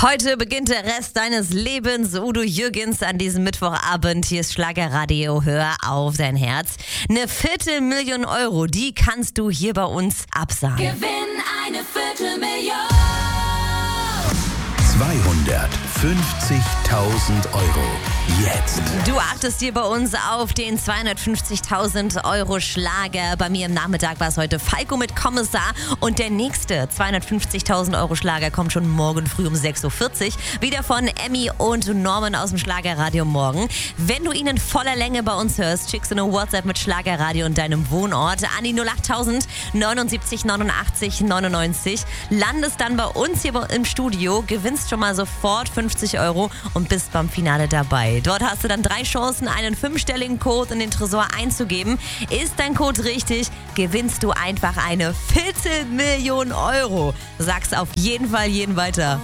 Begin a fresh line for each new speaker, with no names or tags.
Heute beginnt der Rest deines Lebens. Udo Jürgens an diesem Mittwochabend. Hier ist Schlagerradio. Hör auf dein Herz. 250.000 Euro, die kannst du hier bei uns absagen.
Gewinn 250.000 Euro.
250.000 Euro. Jetzt.
Du achtest hier bei uns auf den 250.000 Euro Schlager. Bei mir im Nachmittag war es heute Falco mit Kommissar. Und der nächste 250.000 Euro Schlager kommt schon morgen früh um 6.40 Uhr. Wieder von Emmy und Norman aus dem Schlagerradio morgen. Wenn du ihn in voller Länge bei uns hörst, schickst du eine WhatsApp mit Schlagerradio und deinem Wohnort an die 08000 79 89 99. Landest dann bei uns hier im Studio, gewinnst schon mal sofort 50 Euro und bist beim Finale dabei. Dort hast du dann 3 Chancen, einen 5-stelligen Code in den Tresor einzugeben. Ist dein Code richtig, gewinnst du einfach eine 250.000 Euro. Sag's auf jeden Fall jeden weiter.